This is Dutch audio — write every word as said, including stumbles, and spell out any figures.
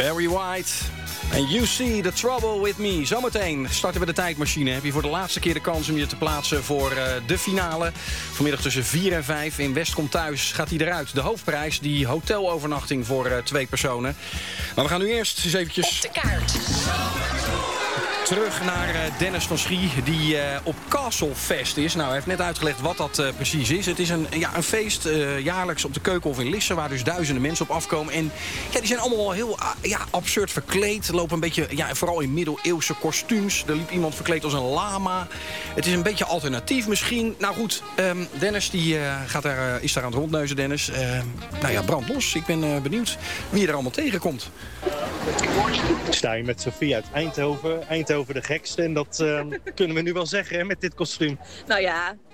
Barry White. And you see the trouble with me. Zometeen starten we de tijdmachine. Heb je voor de laatste keer de kans om je te plaatsen voor uh, de finale. Vanmiddag tussen vier en vijf in Westkom Thuis gaat hij eruit. De hoofdprijs, die hotelovernachting voor uh, twee personen. Maar we gaan nu eerst eens eventjes... Op de kaart. Terug naar uh, Dennis van Schie, die uh, op Castlefest is. Nou, hij heeft net uitgelegd wat dat uh, precies is. Het is een, ja, een feest uh, jaarlijks op de Keukenhof in Lisse, waar dus duizenden mensen op afkomen. En ja, die zijn allemaal wel heel uh, ja, absurd verkleed. Lopen een beetje, ja, vooral in middeleeuwse kostuums. Er liep iemand verkleed als een lama. Het is een beetje alternatief misschien. Nou goed, um, Dennis die, uh, gaat daar, uh, is daar aan het rondneuzen, Dennis. Uh, nou ja, brand los. Ik ben uh, benieuwd wie je er allemaal tegenkomt. Ik sta hier met Sofie uit Eindhoven. Eindhoven de gekste. En dat uh, kunnen we nu wel zeggen, hè, met dit kostuum. Nou ja,